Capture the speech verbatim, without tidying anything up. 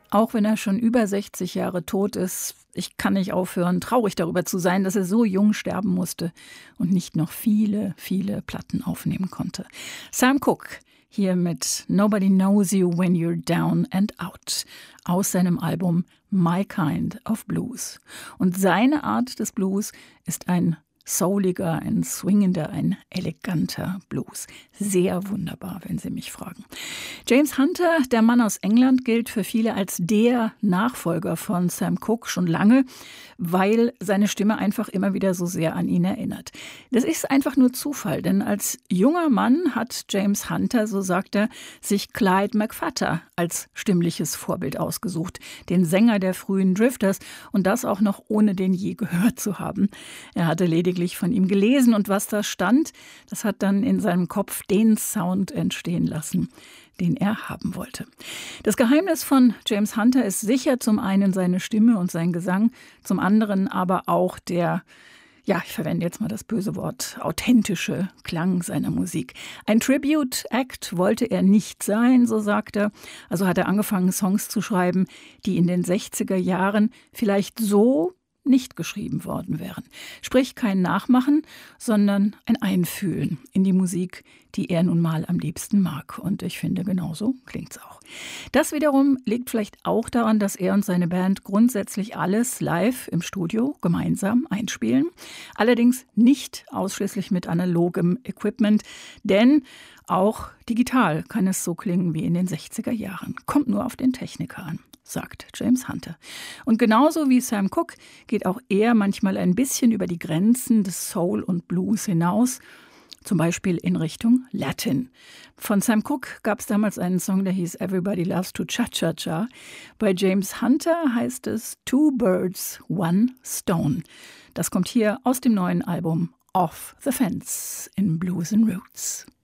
Auch wenn er schon über sechzig Jahre tot ist, ich kann nicht aufhören, traurig darüber zu sein, dass er so jung sterben musste und nicht noch viele, viele Platten aufnehmen konnte. Sam Cooke hier mit Nobody Knows You When You're Down and Out aus seinem Album My Kind of Blues. Und seine Art des Blues ist ein souliger, ein swingender, ein eleganter Blues. Sehr wunderbar, wenn Sie mich fragen. James Hunter, der Mann aus England, gilt für viele als der Nachfolger von Sam Cooke schon lange, weil seine Stimme einfach immer wieder so sehr an ihn erinnert. Das ist einfach nur Zufall, denn als junger Mann hat James Hunter, so sagt er, sich Clyde McPhatter als stimmliches Vorbild ausgesucht, den Sänger der frühen Drifters, und das auch noch ohne den je gehört zu haben. Er hatte lediglich von ihm gelesen und was da stand, das hat dann in seinem Kopf den Sound entstehen lassen, den er haben wollte. Das Geheimnis von James Hunter ist sicher zum einen seine Stimme und sein Gesang, zum anderen aber auch der, ja, ich verwende jetzt mal das böse Wort, authentische Klang seiner Musik. Ein Tribute-Act wollte er nicht sein, so sagt er. Also hat er angefangen, Songs zu schreiben, die in den sechziger Jahren vielleicht so nicht geschrieben worden wären. Sprich kein Nachmachen, sondern ein Einfühlen in die Musik, die er nun mal am liebsten mag. Und ich finde, genauso klingt's auch. Das wiederum liegt vielleicht auch daran, dass er und seine Band grundsätzlich alles live im Studio gemeinsam einspielen. Allerdings nicht ausschließlich mit analogem Equipment, denn auch digital kann es so klingen wie in den sechziger Jahren. Kommt nur auf den Techniker an, sagt James Hunter. Und genauso wie Sam Cooke geht auch er manchmal ein bisschen über die Grenzen des Soul und Blues hinaus, zum Beispiel in Richtung Latin. Von Sam Cooke gab es damals einen Song, der hieß Everybody Loves to Cha-Cha-Cha. Bei James Hunter heißt es Two Birds, One Stone. Das kommt hier aus dem neuen Album Off the Fence in Blues and Roots.